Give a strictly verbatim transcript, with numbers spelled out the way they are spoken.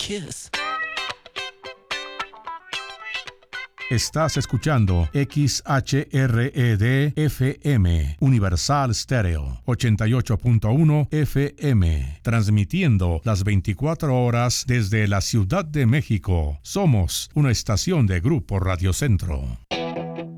kiss. Estás escuchando X H R E D F M, Universal Stereo, ochenta y ocho punto uno F M, transmitiendo las veinticuatro horas desde la Ciudad de México. Somos una estación de Grupo Radio Centro.